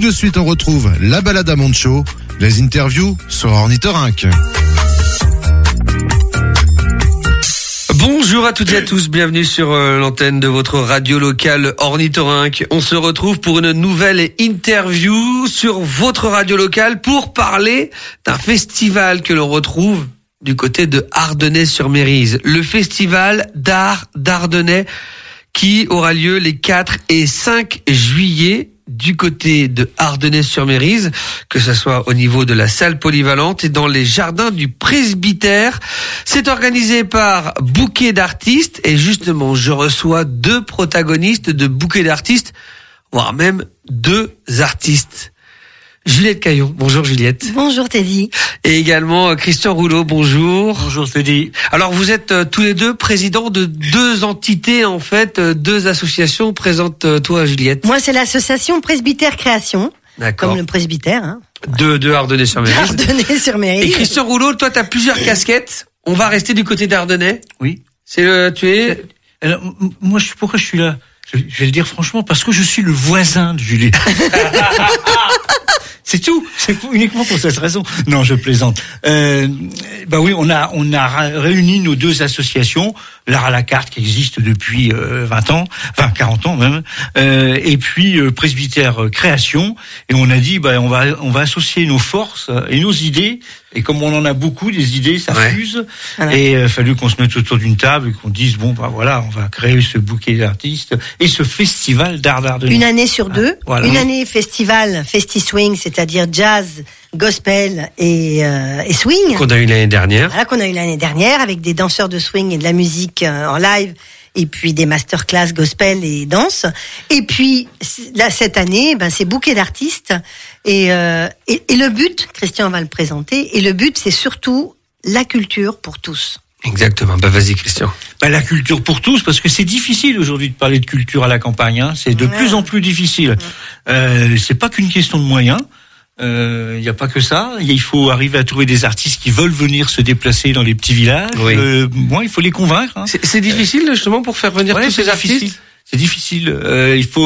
de suite, on retrouve la balade à Moncho, les interviews sur Ornithorynque. Bonjour à toutes et à tous, bienvenue sur l'antenne de votre radio locale Ornithorynque. On se retrouve pour une nouvelle interview sur votre radio locale pour parler d'un festival que l'on retrouve du côté de Ardennais-sur-Mérise. Le festival d'art d'Ardennais qui aura lieu les 4 et 5 juillet du côté de Ardennais-sur-Mérise, que ce soit au niveau de la salle polyvalente et dans les jardins du presbytère. C'est organisé par Bouquet d'artistes et justement, je reçois 2 protagonistes de Bouquet d'artistes, voire même 2 artistes. Juliette Caillon. Bonjour Juliette. Bonjour Teddy. Et également Christian Rouleau. Bonjour. Bonjour Teddy. Alors vous êtes tous les deux présidents de 2 entités en fait, 2 associations. Présente-toi Juliette. Moi c'est l'association Presbytère Création. D'accord. Comme le presbytère. Hein. De Ardennais-sur-Mérise. Ardennais-sur-Mérise. Et Christian Rouleau, toi t'as plusieurs casquettes. On va rester du côté d'Ardennais. Oui. Tu es. Alors, moi pourquoi je suis là? Je vais le dire franchement, parce que je suis le voisin de Juliette. C'est tout. C'est uniquement pour cette raison. Non, je plaisante. Oui, on a réuni nos 2 associations, l'art à la carte qui existe depuis 40 ans même, et puis Presbytère Création. Et on a dit, on va associer nos forces et nos idées. Et comme on en a beaucoup, des idées, ça fuse. Voilà. Et il a fallu qu'on se mette autour d'une table et qu'on dise, on va créer ce bouquet d'artistes et ce festival d'art d'Ardennais. Une année sur 2. Voilà. Une année festival, Festi-Swing, c'est-à-dire jazz, gospel et swing. Qu'on a eu l'année dernière. Voilà, qu'on a eu l'année dernière avec des danseurs de swing et de la musique en live. Et puis des masterclass gospel et danse. Et puis là cette année, c'est bouquet d'artistes. Et le but, Christian va le présenter. Et le but, c'est surtout la culture pour tous. Exactement. Vas-y Christian. La culture pour tous, parce que c'est difficile aujourd'hui de parler de culture à la campagne. Hein. C'est de plus en plus difficile. C'est pas qu'une question de moyens. Il n'y a pas que ça. Il faut arriver à trouver des artistes qui veulent venir se déplacer dans les petits villages. Oui. Il faut les convaincre. Hein. C'est difficile justement pour faire venir tous ces artistes. C'est difficile. Il faut